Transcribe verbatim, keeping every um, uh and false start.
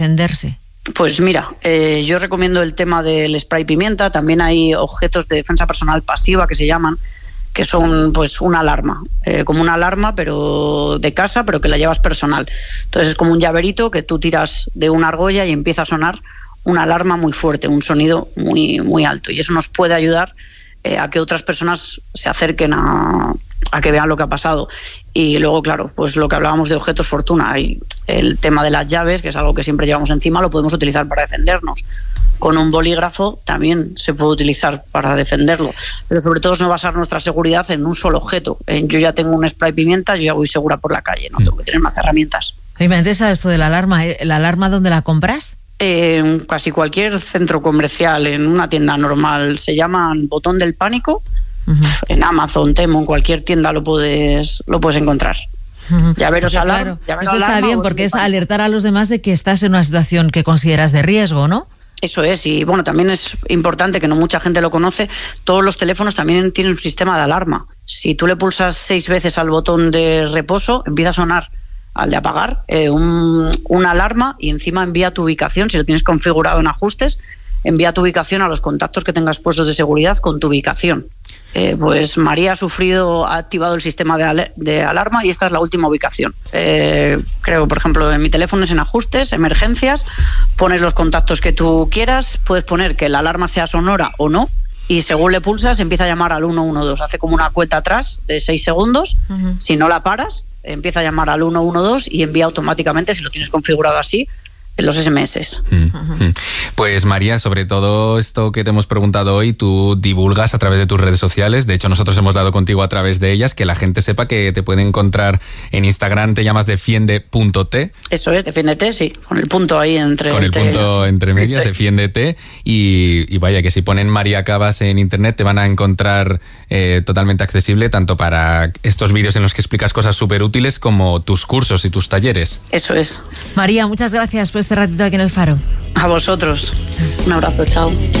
defenderse? Pues mira, eh, yo recomiendo el tema del spray pimienta. También hay objetos de defensa personal pasiva que se llaman, que son pues una alarma, eh, como una alarma pero de casa, pero que la llevas personal. Entonces es como un llaverito que tú tiras de una argolla y empieza a sonar una alarma muy fuerte, un sonido muy, muy alto. Y eso nos puede ayudar eh, a que otras personas se acerquen a, a que vean lo que ha pasado. Y luego, claro, pues lo que hablábamos de objetos fortuna, hay el tema de las llaves, que es algo que siempre llevamos encima, lo podemos utilizar para defendernos. Con un bolígrafo también se puede utilizar para defenderlo, pero sobre todo es no basar nuestra seguridad en un solo objeto. En, yo ya tengo un spray pimienta, yo ya voy segura por la calle, no tengo que tener más herramientas. A mí me interesa esto de la alarma. ¿La alarma dónde la compras? En casi cualquier centro comercial, en una tienda normal, se llaman botón del pánico. Uh-huh. En Amazon, Temo, en cualquier tienda lo puedes lo puedes encontrar. Uh-huh. Llaveros alarma. Claro. Eso está bien porque es alertar a los demás de que estás en una situación que consideras de riesgo, ¿no? Eso es, y bueno, también es importante, que no mucha gente lo conoce, todos los teléfonos también tienen un sistema de alarma. Si tú le pulsas seis veces al botón de reposo, empieza a sonar al de apagar eh, un, una alarma, y encima envía tu ubicación, si lo tienes configurado en ajustes, envía tu ubicación a los contactos que tengas puestos de seguridad con tu ubicación. Eh, pues María ha sufrido, ha activado el sistema de, al- de alarma y esta es la última ubicación. Eh, creo, por ejemplo, en mi teléfono es en ajustes, emergencias, pones los contactos que tú quieras, puedes poner que la alarma sea sonora o no, y según le pulsas empieza a llamar al uno uno dos, hace como una cuenta atrás de seis segundos, uh-huh. Si no la paras, empieza a llamar al uno uno dos y envía automáticamente, si lo tienes configurado así, en los ese eme ese. Uh-huh. Pues María, sobre todo esto que te hemos preguntado hoy, tú divulgas a través de tus redes sociales. De hecho, nosotros hemos dado contigo a través de ellas, que la gente sepa que te puede encontrar en Instagram. Te llamas defiende punto te. Eso es, defiéndete, sí, con el punto ahí entre con el te, punto entre medias, defiéndete. Y, y vaya, que si ponen María Cabas en internet te van a encontrar eh, totalmente accesible, tanto para estos vídeos en los que explicas cosas súper útiles como tus cursos y tus talleres. Eso es. María, muchas gracias por este ratito aquí en El Faro. A vosotros. Chao. Un abrazo, chao.